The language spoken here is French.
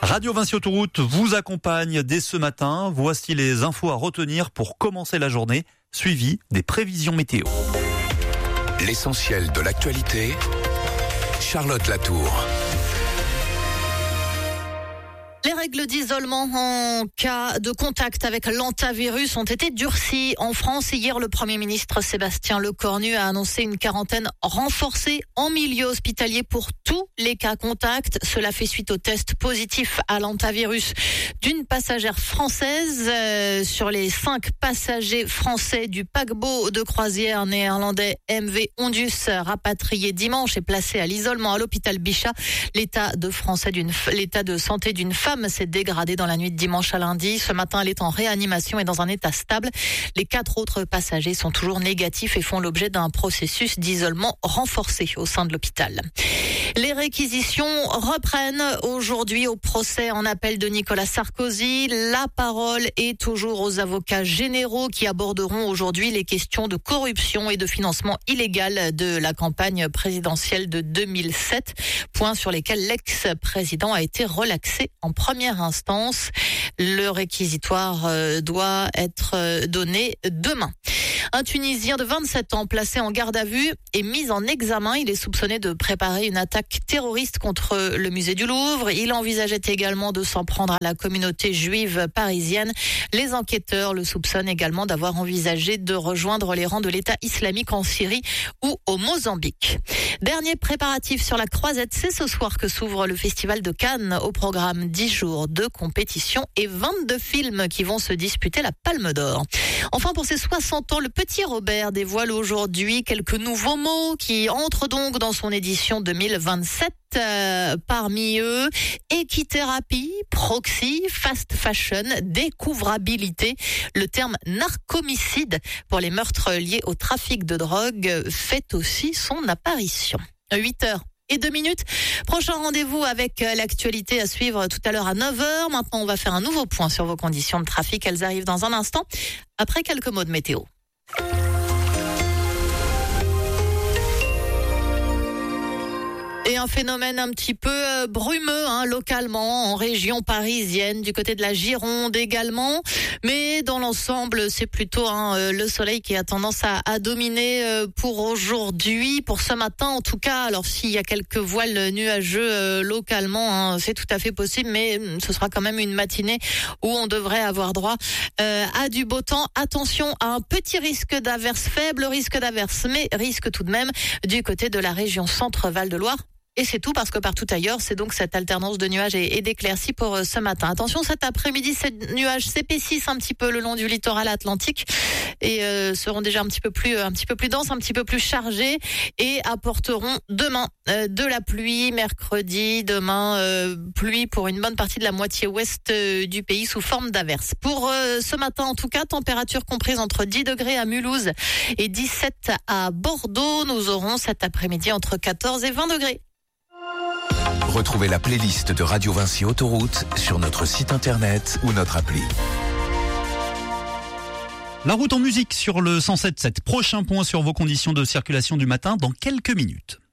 Radio Vinci Autoroute vous accompagne dès ce matin. Voici les infos à retenir pour commencer la journée, suivi des prévisions météo. L'essentiel de l'actualité, Charlotte Latour. Les règles d'isolement en cas de contact avec l'hantavirus ont été durcies en France. Hier, le Premier ministre Sébastien Lecornu a annoncé une quarantaine renforcée en milieu hospitalier pour tous les cas contacts. Cela fait suite au test positif à l'hantavirus d'une passagère française. Sur les 5 passagers français du paquebot de croisière néerlandais MV Ondus, rapatrié dimanche et placé à l'isolement à l'hôpital Bichat, l'état de santé d'une femme s'est dégradé dans la nuit de dimanche à lundi. Ce matin, elle est en réanimation et dans un état stable. Les 4 autres passagers sont toujours négatifs et font l'objet d'un processus d'isolement renforcé au sein de l'hôpital. Les réquisitions reprennent aujourd'hui au procès en appel de Nicolas Sarkozy. La parole est toujours aux avocats généraux qui aborderont aujourd'hui les questions de corruption et de financement illégal de la campagne présidentielle de 2007, points sur lesquels l'ex-président a été relaxé en première instance. Le réquisitoire doit être donné demain. Un Tunisien de 27 ans placé en garde à vue est mis en examen. Il est soupçonné de préparer une attaque terroriste contre le musée du Louvre. Il envisageait également de s'en prendre à la communauté juive parisienne. Les enquêteurs le soupçonnent également d'avoir envisagé de rejoindre les rangs de l'État islamique en Syrie ou au Mozambique. Dernier préparatif sur la croisette, c'est ce soir que s'ouvre le Festival de Cannes. Au programme 10 jours de compétition et 22 films qui vont se disputer la Palme d'Or. Enfin, pour ses 60 ans, le petit Robert dévoile aujourd'hui quelques nouveaux mots qui entrent donc dans son édition 2027. Parmi eux, équithérapie, proxy, fast fashion, découvrabilité. Le terme narcomicide pour les meurtres liés au trafic de drogue fait aussi son apparition. 8h02. Prochain rendez-vous avec l'actualité à suivre tout à l'heure à 9h. Maintenant, on va faire un nouveau point sur vos conditions de trafic. Elles arrivent dans un instant, après quelques mots de météo. Et un phénomène un petit peu brumeux localement en région parisienne, du côté de la Gironde également. Mais dans l'ensemble, c'est plutôt le soleil qui a tendance à dominer pour aujourd'hui, pour ce matin en tout cas. Alors s'il y a quelques voiles nuageux localement, c'est tout à fait possible, mais ce sera quand même une matinée où on devrait avoir droit à du beau temps. Attention à un petit risque d'averse, faible risque d'averse, mais risque tout de même du côté de la région Centre-Val de Loire. Et c'est tout parce que partout ailleurs, c'est donc cette alternance de nuages et d'éclaircies pour ce matin. Attention, cet après-midi, ces nuages s'épaississent un petit peu le long du littoral atlantique et seront déjà un petit peu plus denses, un petit peu plus chargés et apporteront demain de la pluie. Mercredi, demain, pluie pour une bonne partie de la moitié ouest du pays sous forme d'averses. Pour ce matin, en tout cas, température comprise entre 10 degrés à Mulhouse et 17 à Bordeaux. Nous aurons cet après-midi entre 14 et 20 degrés. Retrouvez la playlist de Radio Vinci Autoroute sur notre site internet ou notre appli. La route en musique sur le 107.7. Prochain point sur vos conditions de circulation du matin dans quelques minutes.